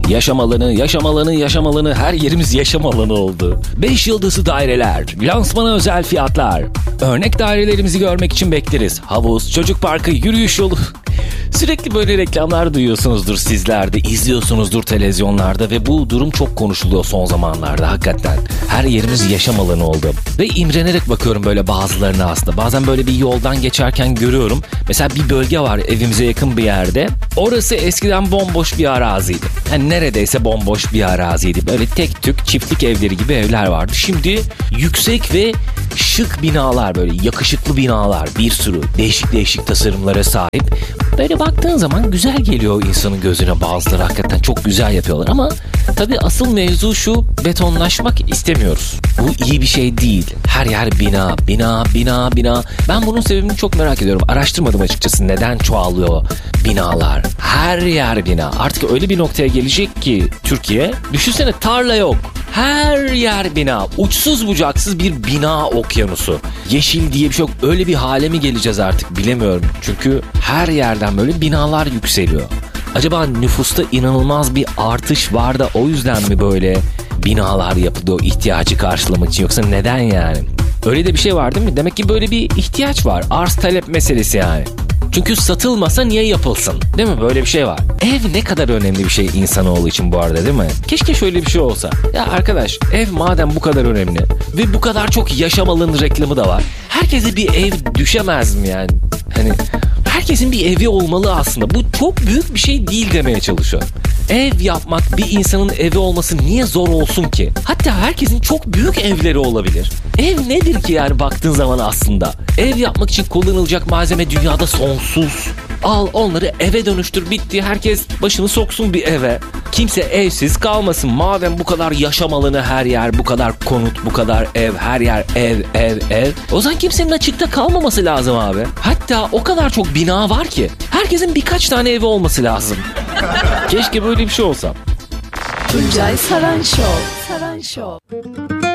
Yaşam alanı, yaşam alanı, yaşam alanı, her yerimiz yaşam alanı oldu. 5 yıldızlı daireler, lansmana özel fiyatlar. Örnek dairelerimizi görmek için bekleriz. Havuz, çocuk parkı, yürüyüş yolu. Sürekli böyle reklamlar duyuyorsunuzdur sizler de, izliyorsunuzdur televizyonlarda ve bu durum çok konuşuluyor son zamanlarda hakikaten. Her yerimiz yaşam alanı oldu. Ve imrenerek bakıyorum böyle bazılarına aslında. Bazen böyle bir yoldan geçerken görüyorum. Mesela bir bölge var evimize yakın bir yerde. Orası eskiden bomboş bir araziydi. Yani neredeyse bomboş bir araziydi. Böyle tek tük çiftlik evleri gibi evler vardı. Şimdi yüksek ve şık binalar, böyle yakışıklı binalar, bir sürü değişik değişik tasarımlara sahip. Böyle baktığın zaman güzel geliyor insanın gözüne, bazıları hakikaten çok güzel yapıyorlar ama tabii asıl mevzu şu: betonlaşmak istemiyoruz. Bu iyi bir şey değil. Her yer bina, bina, bina, bina. Ben bunun sebebini çok merak ediyorum. Araştırmadım açıkçası neden çoğalıyor binalar. Her yer bina. Artık öyle bir noktaya gelecek ki Türkiye, düşünsene tarla yok. Her yer bina. Uçsuz bucaksız bir bina okyanusu. Yeşil diye bir şey yok. Öyle bir hale mi geleceğiz artık bilemiyorum. Çünkü her yerden böyle binalar yükseliyor. Acaba nüfusta inanılmaz bir artış var da o yüzden mi böyle binalar yapılıyor ihtiyacı karşılamak için, yoksa neden yani? Öyle de bir şey var değil mi? Demek ki böyle bir ihtiyaç var. Arz talep meselesi yani. Çünkü satılmasa niye yapılsın? Değil mi? Böyle bir şey var. Ev ne kadar önemli bir şey insanoğlu için bu arada, değil mi? Keşke şöyle bir şey olsa. Ya arkadaş, ev madem bu kadar önemli ve bu kadar çok yaşam alanı reklamı da var, herkese bir ev düşemez mi yani? Hani herkesin bir evi olmalı aslında. Bu çok büyük bir şey değil demeye çalışıyor. Ev yapmak, bir insanın evi olması niye zor olsun ki? Hatta herkesin çok büyük evleri olabilir. Ev nedir ki yani baktığın zaman aslında? Ev yapmak için kullanılacak malzeme dünyada sonsuz. Al onları eve dönüştür, bitti. Herkes başını soksun bir eve. Kimse evsiz kalmasın. Madem bu kadar yaşam alanı her yer, bu kadar konut, bu kadar ev, her yer ev, ev, ev. O zaman kimsenin açıkta kalmaması lazım abi. Hatta o kadar çok bina var ki herkesin birkaç tane evi olması lazım. Keşke böyle bir şey olsa. Tuncay Saran Show.